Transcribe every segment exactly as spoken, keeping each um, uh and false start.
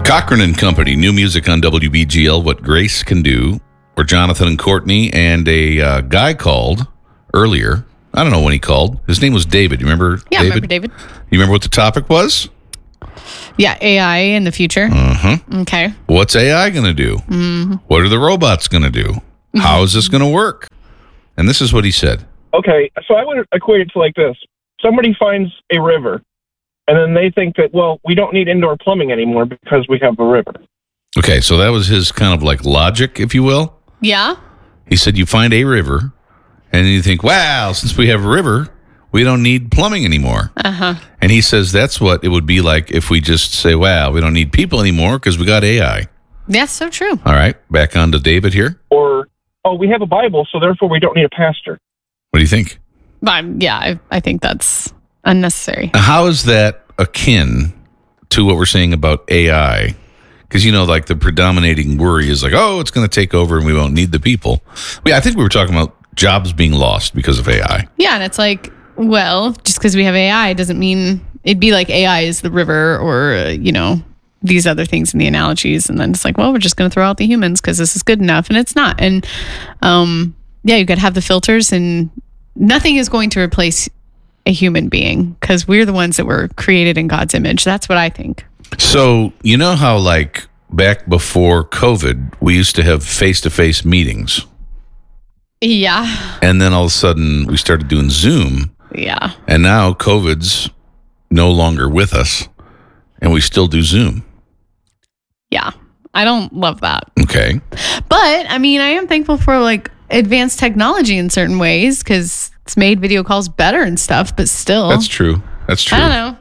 Cochran and Company, new music on W B G L, What Grace Can Do, or Jonathan and Courtney, and a uh, guy called earlier. I don't know when he called. His name was David. You remember yeah, David? I remember David. You remember what the topic was? Yeah, A I in the future. Uh-huh. Okay. What's A I going to do? Mm-hmm. What are the robots going to do? Mm-hmm. How is this going to work? And this is what he said. Okay, so I would equate it to like this. Somebody finds a river, and then they think that, well, we don't need indoor plumbing anymore because we have a river. Okay, so that was his kind of like logic, if you will. Yeah. He said you find a river, and you think, wow, since we have a river, we don't need plumbing anymore. Uh-huh. And he says that's what it would be like if we just say, wow, we don't need people anymore because we got A I. That's so true. All right, back on to David here. Or, oh, we have a Bible, so therefore we don't need a pastor. What do you think? Um, yeah, I, I think that's unnecessary. How is that akin to what we're saying about A I? Because, you know, like the predominating worry is like, oh, it's going to take over and we won't need the people. Yeah, I think we were talking about jobs being lost because of A I. Yeah, and it's like, well, just because we have A I doesn't mean it'd be like A I is the river or, uh, you know, these other things in the analogies. And then it's like, well, we're just going to throw out the humans because this is good enough. And it's not. And um, yeah, you got to have the filters, and nothing is going to replace a human being because we're the ones that were created in God's image. That's what I think. So, you know how like back before COVID, we used to have face-to-face meetings. Yeah. And then all of a sudden we started doing Zoom. Yeah. And now COVID's no longer with us and we still do Zoom. Yeah. I don't love that. Okay. But I mean, I am thankful for like advanced technology in certain ways because it's made video calls better and stuff, but still. That's true. That's true. I don't know.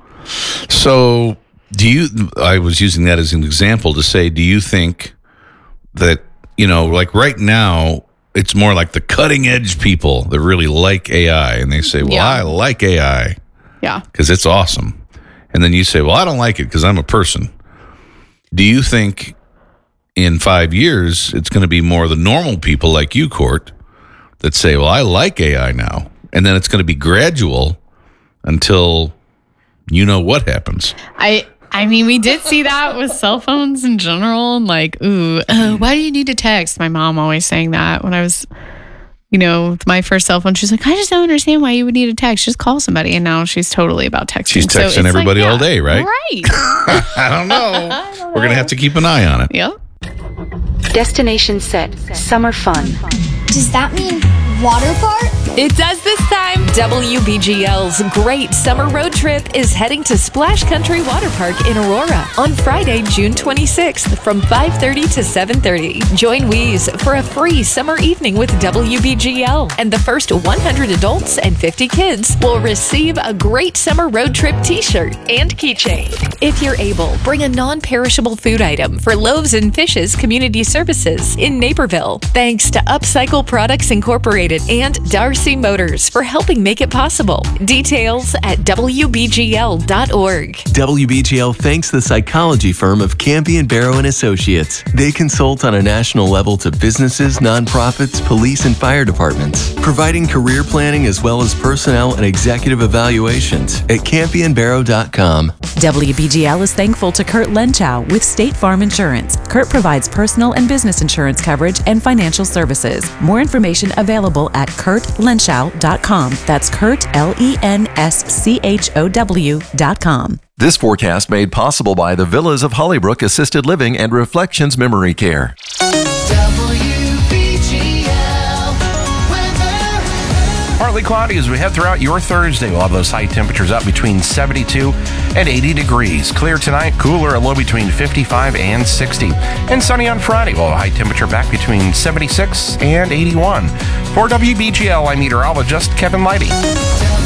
So do you, I was using that as an example to say, do you think that, you know, like right now, it's more like the cutting edge people that really like A I and they say, well, Yeah. I like A I Yeah. because it's awesome. And then you say, well, I don't like it because I'm a person. Do you think in five years, it's going to be more the normal people like you, Court, that say, well, I like A I now. And then it's going to be gradual until you know what happens. I I mean, we did see that with cell phones in general. And like, ooh, uh, why do you need to text? My mom always saying that when I was, you know, with my first cell phone. She's like, I just don't understand why you would need a text. Just call somebody. And now she's totally about texting. She's So texting it's everybody like, all yeah, day, right? Right. I don't know. I don't We're going to have to keep an eye on it. Yep. Destination set. Summer fun. Does that mean water park? It does this time. W B G L's Great Summer Road Trip is heading to Splash Country Water Park in Aurora on Friday, June twenty-sixth from five thirty to seven thirty. Join Wheeze for a free summer evening with W B G L, and the first one hundred adults and fifty kids will receive a Great Summer Road Trip t-shirt and keychain. If you're able, bring a non-perishable food item for Loaves and Fishes Community Services in Naperville. Thanks to Upcycle Products Incorporated and Darcy Motors for helping make it possible. Details at W B G L dot org. W B G L thanks the psychology firm of Campion Barrow and Associates. They consult on a national level to businesses, nonprofits, police, and fire departments, providing career planning as well as personnel and executive evaluations at Campion Barrow dot com. W B G L is thankful to Kurt Lenchow with State Farm Insurance. Kurt provides personal and business insurance coverage and financial services. More information available at Kurt Lenchow dot com. That's Kurt, L E N S C H O W dot com. This forecast made possible by the Villas of Hollybrook Assisted Living and Reflections Memory Care. Partly cloudy as we head throughout your Thursday. We'll have those high temperatures up between seventy-two and eighty degrees. Clear tonight, cooler, a low between fifty-five and sixty. And sunny on Friday. We'll have a high temperature back between seventy-six and eighty-one. For W B G L, I'm meteorologist Kevin Leidy.